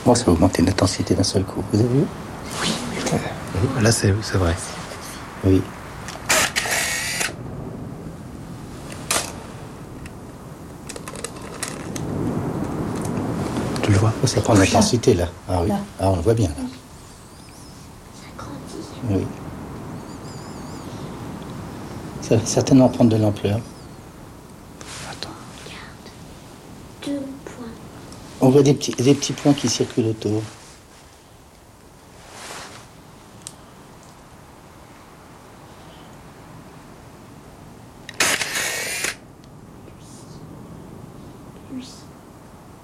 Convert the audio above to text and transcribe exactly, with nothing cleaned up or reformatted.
Moi, ça va augmenter l'intensité d'un seul coup. Vous avez vu? Oui, oui. oui. Là, c'est, c'est vrai. Oui. Tu le vois? Oh, ça prend de l'intensité, là. Ah oui. Là. Ah, on le voit bien, là. Ça grandit. Oui. Ça va certainement prendre de l'ampleur. Attends. Regarde. Deux points. On voit des petits, des petits points qui circulent autour.